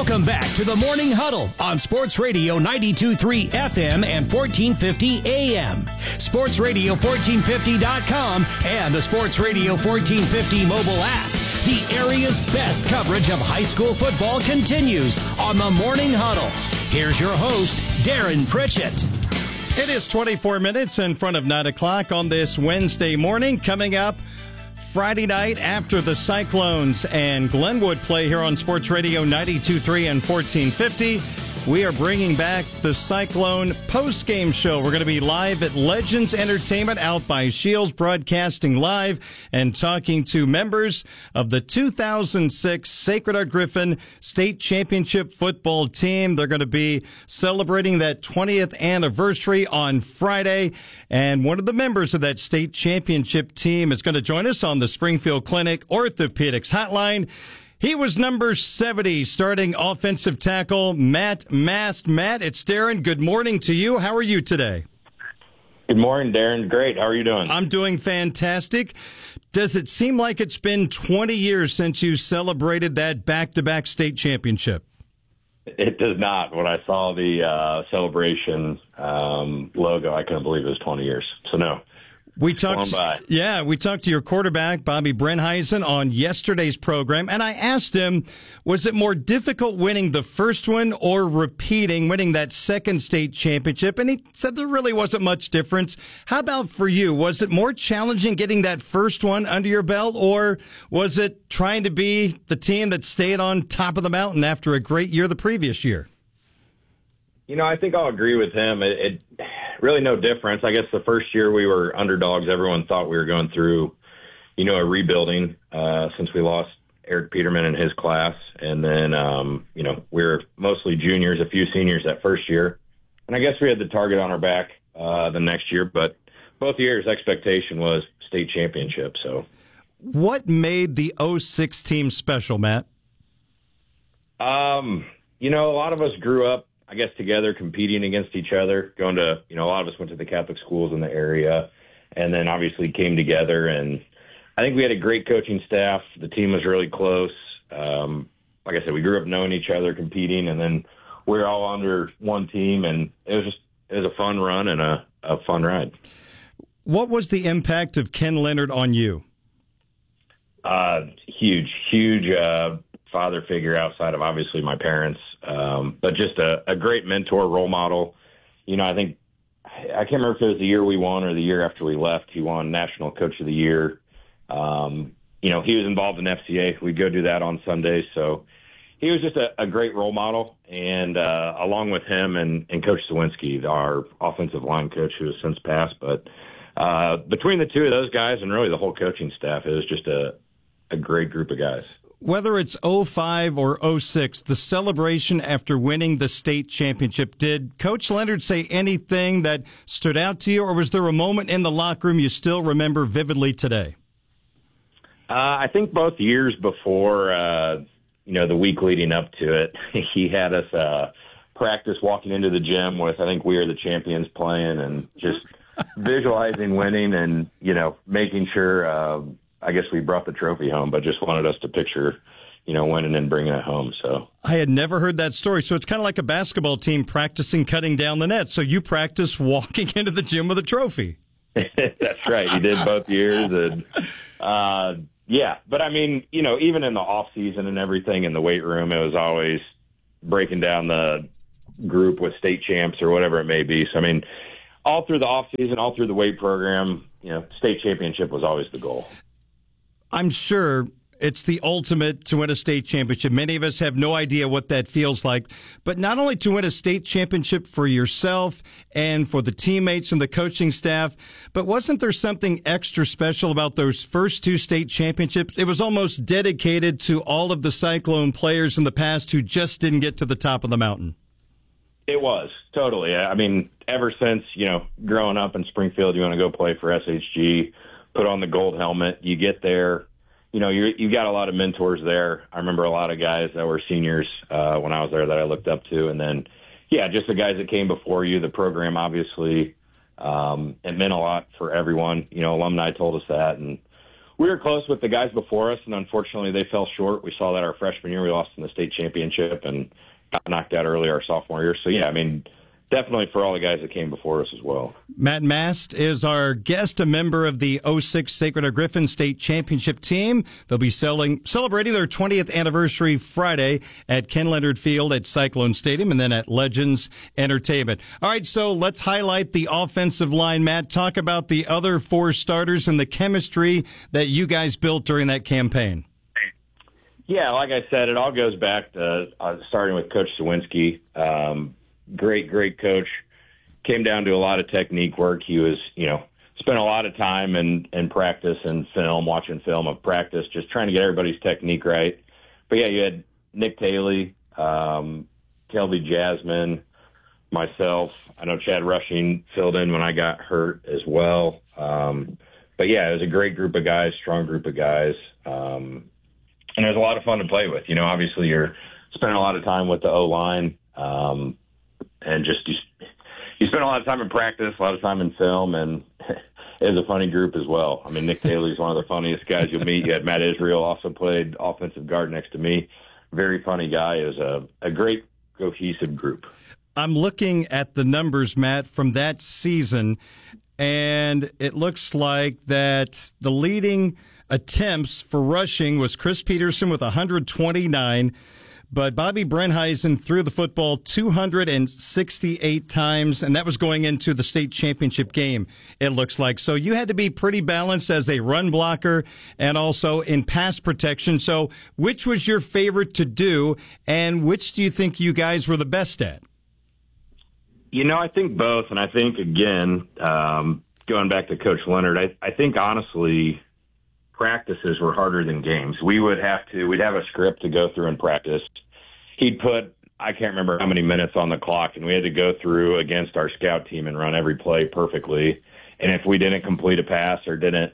Welcome back to the Morning Huddle on Sports Radio 92.3 FM and 1450 AM. Sports Radio 1450.com and the Sports Radio 1450 mobile app. The area's best coverage of high school football continues on the Morning Huddle. Here's your host, Darren Pritchett. It is 24 minutes in front of 9 o'clock on this Wednesday morning. Coming up Friday night after the Cyclones and Glenwood play here on Sports Radio 92.3 and 1450. We are bringing back the Cyclone post-game show. We're going to be live at Legends Entertainment out by Shields, broadcasting live and talking to members of the 2006 Sacred Heart Griffin State Championship football team. They're going to be celebrating that 20th anniversary on Friday. And one of the members of that state championship team is going to join us on the Springfield Clinic Orthopedics Hotline. He was number 70, starting offensive tackle, Matt Mast. Matt, it's Darren. Good morning to you. How are you today? Good morning, Darren. Great. How are you doing? I'm doing fantastic. Does it seem like it's been 20 years since you celebrated that back-to-back state championship? It does not. When I saw the celebration logo, I couldn't believe it was 20 years. So, no. We talked to your quarterback, Bobby Brenheisen, on yesterday's program, and I asked him, was it more difficult winning the first one or winning that second state championship? And he said there really wasn't much difference. How about for you? Was it more challenging getting that first one under your belt, or was it trying to be the team that stayed on top of the mountain after a great year the previous year? You know, I think I'll agree with him. It really no difference. I guess the first year we were underdogs. Everyone thought we were going through, a rebuilding since we lost Eric Peterman in his class. And then, we were mostly juniors, a few seniors that first year. And I guess we had the target on our back the next year. But both years, expectation was state championship. So, what made the 06 team special, Matt? A lot of us grew up, I guess, together, competing against each other, going to, a lot of us went to the Catholic schools in the area, and then obviously came together. And I think we had a great coaching staff. The team was really close. Like I said, we grew up knowing each other, competing, and then we were all under one team, and it was a fun run and a fun ride. What was the impact of Ken Leonard on you? Huge father figure outside of obviously my parents, but just a great mentor, role model. I think, I can't remember if it was the year we won or the year after we left. He won National Coach of the Year. He was involved in FCA. We'd go do that on Sundays. So he was just a great role model. And along with him and Coach Sawinski, our offensive line coach, who has since passed. But between the two of those guys and really the whole coaching staff, it was just a great group of guys. Whether it's 05 or 06, the celebration after winning the state championship, did Coach Leonard say anything that stood out to you, or was there a moment in the locker room you still remember vividly today? I think both years before, the week leading up to it, he had us practice walking into the gym with, I think, We Are the Champions playing and just visualizing winning and, making sure I guess we brought the trophy home, but just wanted us to picture, winning and bringing it home. So I had never heard that story. So it's kind of like a basketball team practicing cutting down the net. So you practice walking into the gym with a trophy. That's right. He did both years. And, but I mean, even in the off season and everything in the weight room, it was always breaking down the group with state champs or whatever it may be. So, I mean, all through the off season, all through the weight program, state championship was always the goal. I'm sure it's the ultimate to win a state championship. Many of us have no idea what that feels like. But not only to win a state championship for yourself and for the teammates and the coaching staff, but wasn't there something extra special about those first two state championships? It was almost dedicated to all of the Cyclone players in the past who just didn't get to the top of the mountain. It was, totally. I mean, ever since, growing up in Springfield, you want to go play for SHG, put on the gold helmet, you get there, you got a lot of mentors there. I remember a lot of guys that were seniors when I was there that I looked up to. And then, just the guys that came before you, the program, obviously, it meant a lot for everyone. Alumni told us that. And we were close with the guys before us, and unfortunately they fell short. We saw that our freshman year. We lost in the state championship and got knocked out early our sophomore year. So, yeah, I mean, definitely for all the guys that came before us as well. Matt Mast is our guest, a member of the 06 Sacred Heart Griffin State Championship team. They'll be celebrating their 20th anniversary Friday at Ken Leonard Field at Cyclone Stadium and then at Legends Entertainment. All right, so let's highlight the offensive line. Matt, talk about the other 4 starters and the chemistry that you guys built during that campaign. Yeah, like I said, it all goes back to starting with Coach Sawinski. Great coach. Came down to a lot of technique work. He was, spent a lot of time in practice and watching film of practice, just trying to get everybody's technique right. But, yeah, you had Nick Taylor, Kelby Jasmine, myself. I know Chad Rushing filled in when I got hurt as well. But, yeah, it was a great group of guys, strong group of guys. And it was a lot of fun to play with. Obviously you're spending a lot of time with the O-line. And just you spend a lot of time in practice, a lot of time in film, and it was a funny group as well. I mean, Nick Taylor's one of the funniest guys you'll meet. You had Matt Israel also played offensive guard next to me. Very funny guy. It was a great cohesive group. I'm looking at the numbers, Matt, from that season, and it looks like that the leading attempts for rushing was Chris Peterson with 129. But Bobby Brenheisen threw the football 268 times, and that was going into the state championship game, it looks like. So you had to be pretty balanced as a run blocker and also in pass protection. So which was your favorite to do, and which do you think you guys were the best at? I think both, and I think, again, going back to Coach Leonard, I think, honestly, practices were harder than games. We'd have a script to go through in practice. He'd put, I can't remember how many minutes on the clock, and we had to go through against our scout team and run every play perfectly. And if we didn't complete a pass or didn't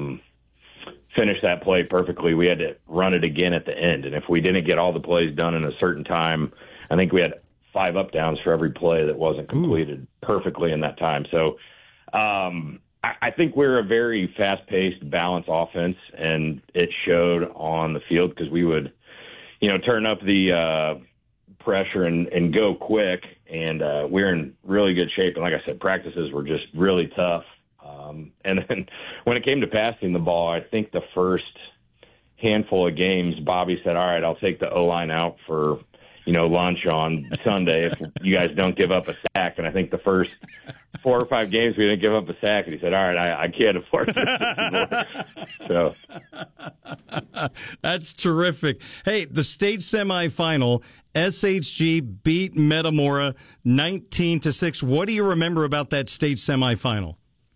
finish that play perfectly, we had to run it again at the end. And if we didn't get all the plays done in a certain time, I think we had 5 up downs for every play that wasn't completed perfectly in that time. So I think we're a very fast-paced, balanced offense, and it showed on the field because we would, turn up the pressure and go quick, and we're in really good shape. And like I said, practices were just really tough. And then when it came to passing the ball, I think the first handful of games, Bobby said, all right, I'll take the O-line out for lunch on Sunday if you guys don't give up a sack. And I think the first 4 or 5 games we didn't give up a sack. And he said, all right, I can't afford this anymore. So that's terrific. Hey, the state semifinal, SHG beat Metamora 19-6. What do you remember about that state semifinal?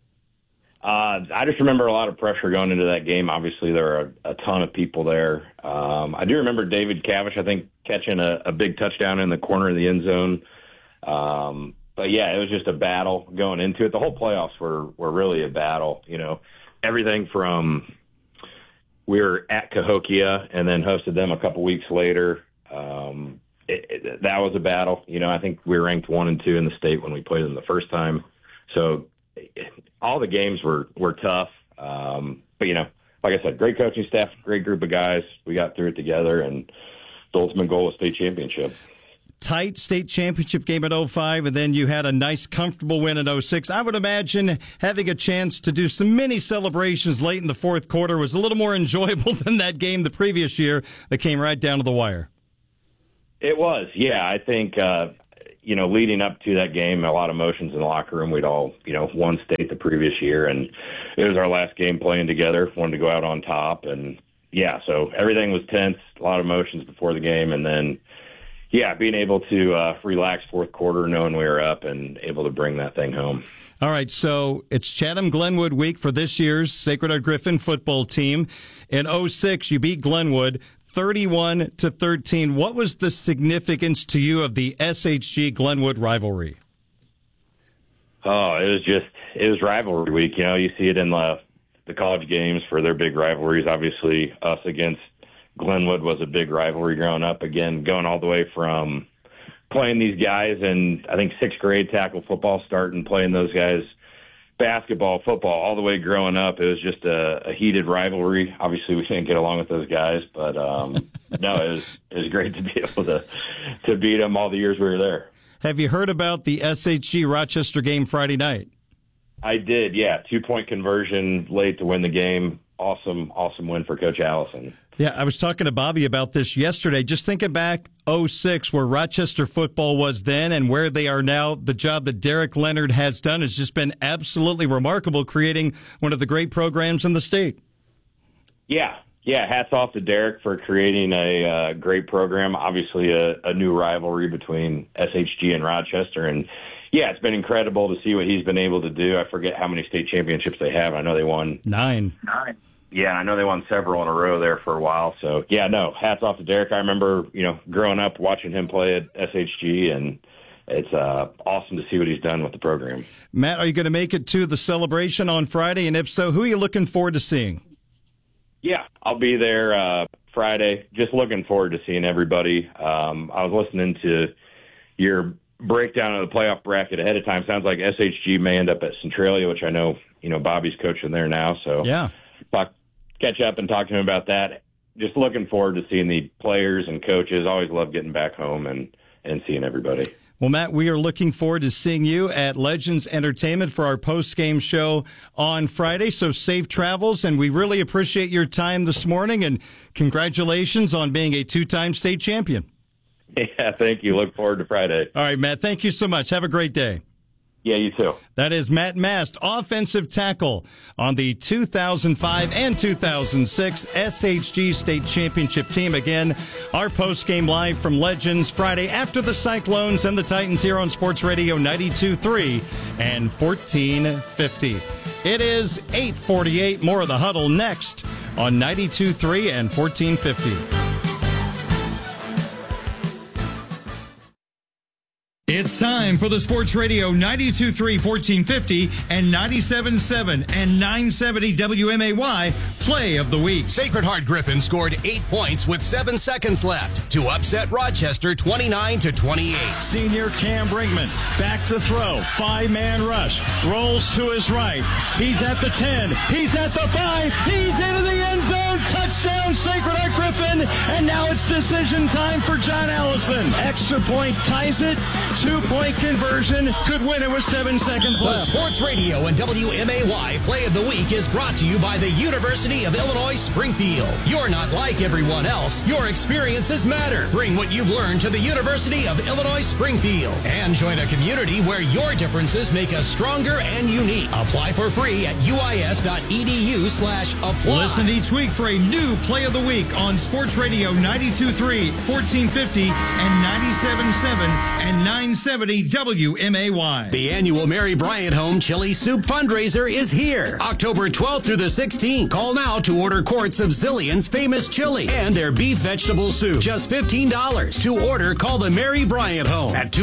I just remember a lot of pressure going into that game. Obviously, there are a ton of people there. I do remember David Cavish, I think, catching a big touchdown in the corner of the end zone. But, yeah, it was just a battle going into it. The whole playoffs were really a battle. Everything from we were at Cahokia and then hosted them a couple weeks later. That was a battle. I think we were ranked 1 and 2 in the state when we played them the first time. So all the games were tough. But, like I said, great coaching staff, great group of guys. We got through it together, and the ultimate goal was state championship. Tight state championship game at 05, and then you had a nice, comfortable win at 06. I would imagine having a chance to do some mini celebrations late in the fourth quarter was a little more enjoyable than that game the previous year that came right down to the wire. It was, yeah. I think, leading up to that game, a lot of emotions in the locker room. We'd all, won state the previous year, and it was our last game playing together. Wanted to go out on top, and, yeah, so everything was tense, a lot of emotions before the game, and then, yeah, being able to relax fourth quarter, knowing we were up and able to bring that thing home. All right, so it's Chatham-Glenwood week for this year's Sacred Heart Griffin football team. In 06, you beat Glenwood 31-13. What was the significance to you of the SHG-Glenwood rivalry? Oh, it was rivalry week. You see it in the college games for their big rivalries. Obviously, us against Glenwood was a big rivalry growing up. Again, going all the way from playing these guys in, I think, 6th grade tackle football, starting playing those guys basketball, football, all the way growing up. It was just a heated rivalry. Obviously, we didn't get along with those guys, but no, it was great to be able to beat them all the years we were there. Have you heard about the SHG Rochester game Friday night? I did, yeah. 2-point conversion late to win the game. Awesome win for Coach Allison. Yeah, I was talking to Bobby about this yesterday. Just thinking back 2006, where Rochester football was then and where they are now, the job that Derek Leonard has done has just been absolutely remarkable, creating one of the great programs in the state. Yeah, hats off to Derek for creating a great program. Obviously, a new rivalry between SHG and Rochester. And, yeah, it's been incredible to see what he's been able to do. I forget how many state championships they have. I know they won 9. Yeah, I know they won several in a row there for a while. So, yeah, no, hats off to Derek. I remember, growing up watching him play at SHG, and it's awesome to see what he's done with the program. Matt, are you going to make it to the celebration on Friday? And if so, who are you looking forward to seeing? Yeah, I'll be there Friday. Just looking forward to seeing everybody. I was listening to your breakdown of the playoff bracket ahead of time. Sounds like SHG may end up at Centralia, which I know, Bobby's coaching there now. So yeah, catch up and talk to him about that. Just looking forward to seeing the players and coaches. Always love getting back home and seeing everybody. Well, Matt, we are looking forward to seeing you at Legends Entertainment for our post-game show on Friday. So safe travels, and we really appreciate your time this morning, and congratulations on being a 2-time state champion. Yeah, thank you. Look forward to Friday. All right, Matt, thank you so much. Have a great day. Yeah, you too. That is Matt Mast, offensive tackle on the 2005 and 2006 SHG State Championship team. Again, our post-game live from Legends Friday after the Cyclones and the Titans here on Sports Radio 92.3 and 1450. It is 8:48. More of the Huddle next on 92.3 and 1450. It's time for the Sports Radio 92.3, 1450 and 97.7 and 970 WMAY Play of the Week. Sacred Heart Griffin scored 8 points with 7 seconds left to upset Rochester 29-28. Senior Cam Brinkman back to throw. 5-man rush. Rolls to his right. He's at the 10. He's at the 5. He's into the end zone. Touchdown, Sacred Heart Griffin. And now it's decision time for John Allison. Extra point ties it. 2-point conversion, could win it with 7 seconds left. The Sports Radio and WMAY Play of the Week is brought to you by the University of Illinois Springfield. You're not like everyone else. Your experiences matter. Bring what you've learned to the University of Illinois Springfield and join a community where your differences make us stronger and unique. Apply for free at uis.edu/apply. Listen each week for a new Play of the Week on Sports Radio 92.3, 1450 and 97.7 and 970 WMAY. The annual Mary Bryant Home Chili Soup fundraiser is here. October 12th through the 16th. Call now to order quarts of Zillion's famous chili and their beef vegetable soup. Just $15. To order, call the Mary Bryant Home at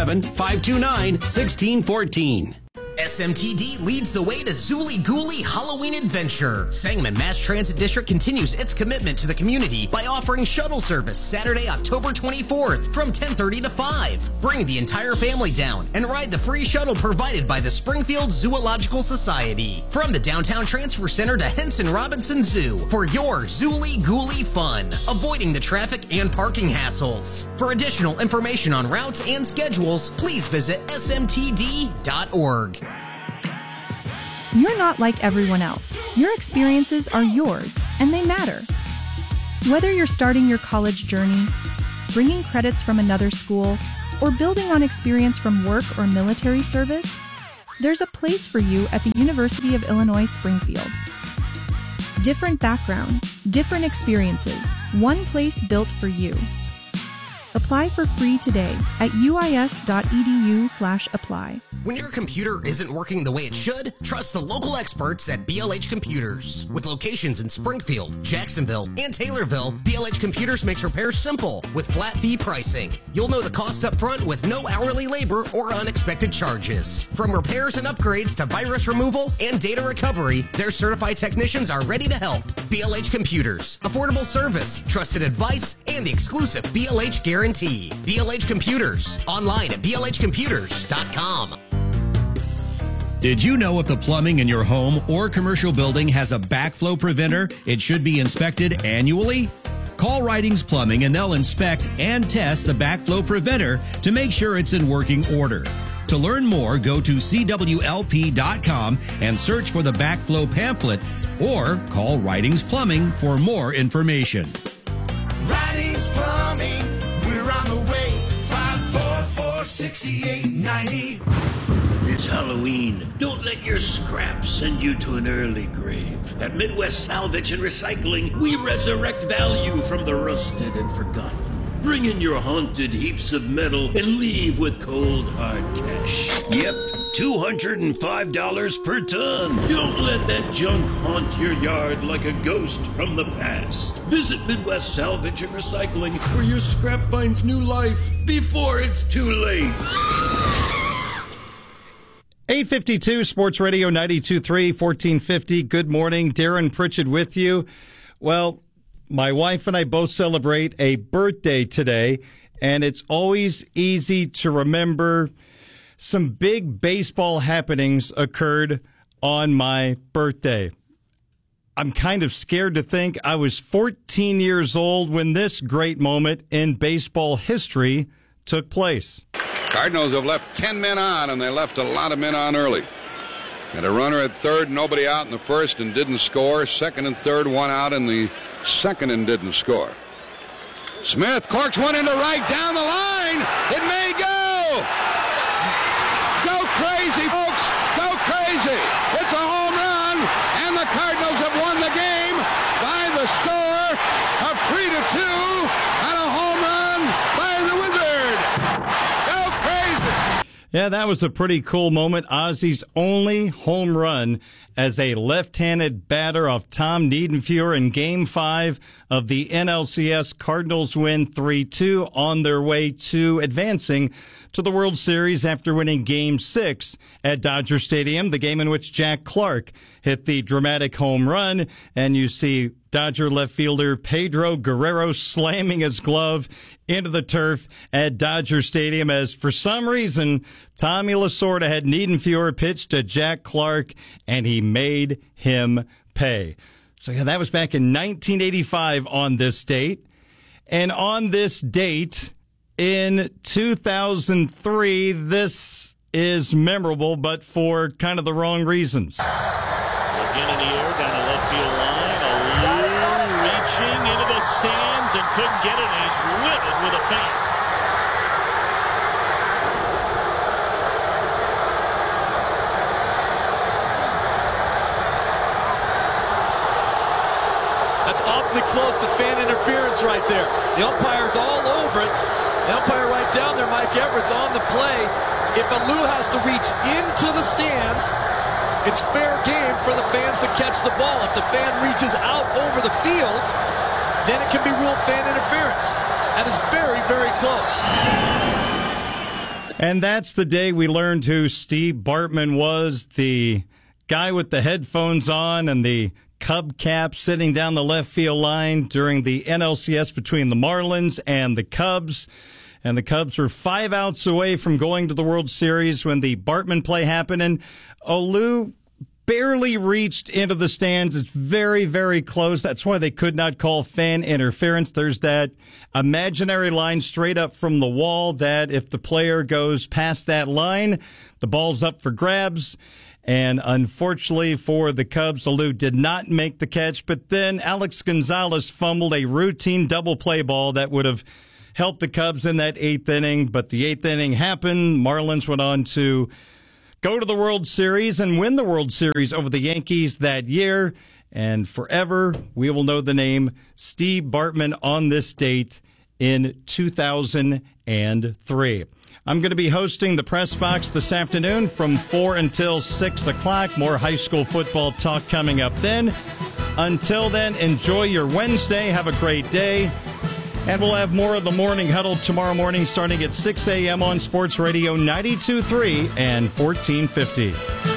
217-529-1614. SMTD leads the way to Zooly Gooly Halloween Adventure. Sangamon Mass Transit District continues its commitment to the community by offering shuttle service Saturday, October 24th from 10:30 to 5. Bring the entire family down and ride the free shuttle provided by the Springfield Zoological Society. From the Downtown Transfer Center to Henson Robinson Zoo for your Zooly Gooly fun, avoiding the traffic and parking hassles. For additional information on routes and schedules, please visit smtd.org. You're not like everyone else. Your experiences are yours, and they matter. Whether you're starting your college journey, bringing credits from another school, or building on experience from work or military service, there's a place for you at the University of Illinois Springfield. Different backgrounds, different experiences, one place built for you. Apply for free today at uis.edu/apply. When your computer isn't working the way it should, trust the local experts at BLH Computers. With locations in Springfield, Jacksonville, and Taylorville, BLH Computers makes repairs simple with flat fee pricing. You'll know the cost up front with no hourly labor or unexpected charges. From repairs and upgrades to virus removal and data recovery, their certified technicians are ready to help. BLH Computers. Affordable service, trusted advice, and the exclusive BLH guarantee. BLH Computers. Online at blhcomputers.com. Did you know if the plumbing in your home or commercial building has a backflow preventer, it should be inspected annually? Call Ridings Plumbing and they'll inspect and test the backflow preventer to make sure it's in working order. To learn more, go to CWLP.com and search for the backflow pamphlet or call Ridings Plumbing for more information. Ridings Plumbing, we're on the way. 544-6890. It's Halloween. Don't let your scraps send you to an early grave. At Midwest Salvage and Recycling, we resurrect value from the rusted and forgotten. Bring in your haunted heaps of metal and leave with cold, hard cash. Yep, $205 per ton. Don't let that junk haunt your yard like a ghost from the past. Visit Midwest Salvage and Recycling, where your scrap finds new life before it's too late. 852 Sports Radio 92.3, 1450. Good morning. Darren Pritchett with you. Well, my wife and I both celebrate a birthday today, and it's always easy to remember some big baseball happenings occurred on my birthday. I'm kind of scared to think I was 14 years old when this great moment in baseball history took place. Cardinals have left 10 men on, and they left a lot of men on early. Had a runner at third, nobody out in the first and didn't score. Second and third, one out in the second and didn't score. Smith corks one into right down the line. It may go. Go crazy, folks. Go crazy. It's a home run, and the Cardinals have won the game by the score of 3-2 on a home run by the Wizard. Go crazy. Yeah, that was a pretty cool moment. Ozzy's only home run as a left-handed batter off Tom Niedenfuer in Game 5 of the NLCS. Cardinals win 3-2 on their way to advancing to the World Series after winning Game 6 at Dodger Stadium, the game in which Jack Clark hit the dramatic home run. And you see Dodger left fielder Pedro Guerrero slamming his glove into the turf at Dodger Stadium as, for some reason, Tommy Lasorda had Niedenfuer pitch to Jack Clark, and he made him pay. So, yeah, that was back in 1985 on this date. And on this date in 2003, this is memorable, but for kind of the wrong reasons. Again in the air, down the left field line. Alou reaching into the stands and couldn't get it, and he's riddled with a fan. That's awfully close to fan interference right there. The umpire's all over it. The umpire right down there, Mike Everett's on the play. If Alou has to reach into the stands, it's fair game for the fans to catch the ball. If the fan reaches out over the field, then it can be ruled fan interference. That is very, very close. And that's the day we learned who Steve Bartman was, the guy with the headphones on and the Cub cap sitting down the left field line during the NLCS between the Marlins and the Cubs. And the Cubs were 5 outs away from going to the World Series when the Bartman play happened. And Alou barely reached into the stands. It's very, very close. That's why they could not call fan interference. There's that imaginary line straight up from the wall that if the player goes past that line, the ball's up for grabs. And unfortunately for the Cubs, Alou did not make the catch. But then Alex Gonzalez fumbled a routine double play ball that would have helped the Cubs in that 8th inning. But the 8th inning happened. Marlins went on to go to the World Series and win the World Series over the Yankees that year. And forever, we will know the name Steve Bartman on this date in 2003. I'm going to be hosting the Press Box this afternoon from 4 until 6 o'clock. More high school football talk coming up then. Until then, enjoy your Wednesday. Have a great day. And we'll have more of the Morning Huddle tomorrow morning starting at 6 a.m. on Sports Radio 92.3 and 1450.